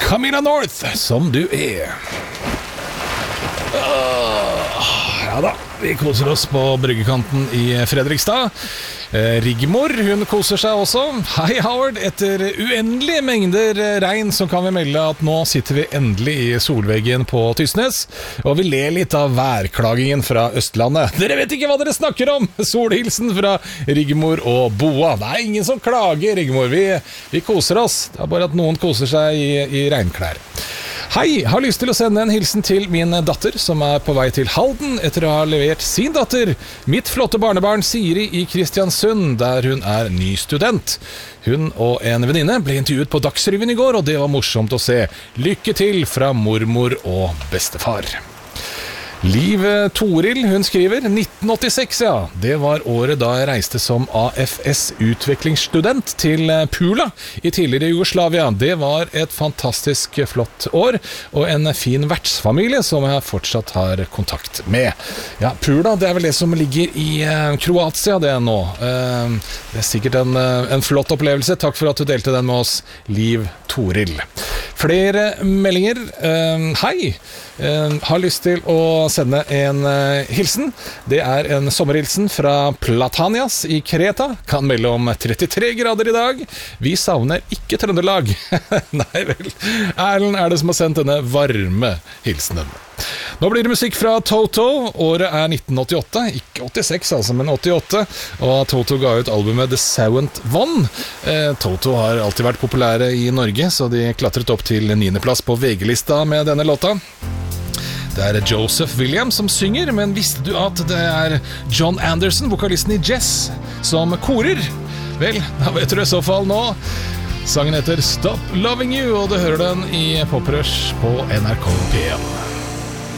Camilla North, som du er. Ja da, vi koser oss på bryggekanten i Fredrikstad. Rigmor, hun koser seg også. Hei Howard, etter uendelige mengder regn så kan vi melde at nå sitter vi endelig i solveggen på Tysnes, og vi ler litt av værklagingen fra Østlandet. Dere vet ikke hva dere snakker om! Solhilsen fra Rigmor og Boa. Det er ingen som klager, Rigmor. Vi koser oss. Det er bare at noen koser seg i regnklær. Hei, har lyst til å sende en hilsen til min datter som er på vei til Halden etter å ha levert sin datter, mitt flotte barnebarn Siri i Kristiansund, der hun er ny student. Hun og en venninne ble intervjuet på Dagsrevyen i går, og det var morsomt å se. Lykke til fra mormor og bestefar. Liv Toril, hun skriver 1986, ja. Det var året da jeg reiste som AFS-utviklingsstudent til Pula i tidligere Jugoslavia. Det var et fantastisk flott år, og en fin vertsfamilie som jeg fortsatt har kontakt med. Ja, Pula, det er vel det som ligger i Kroatia det nå. Det er sikkert en flott opplevelse. Takk for at du delte den med oss, Liv Toril. Flere meldinger. Hei! Har lyst til å sende en hilsen. Det er en sommerhilsen fra Platanias i Kreta. Kan melde om 33 grader i dag. Vi savner ikke Trøndelag. Nei vel. Erlend er det som har sendt denne varme hilsenen. Nå blir det musikk fra Toto. Året er 1988, ikke 86 altså, men 88. Og Toto ga ut albumet The Seventh One. Toto har alltid vært populære i Norge, så de klatret opp til 9. plass på VG-lista med denne låta. Det er Joseph Williams som synger, men visste du at det er John Anderson, vokalisten i Jess, som korer? Vel, da vet du i så fall nå. Sangen heter Stop Loving You, og du hører den i Pop Rush på NRK P1.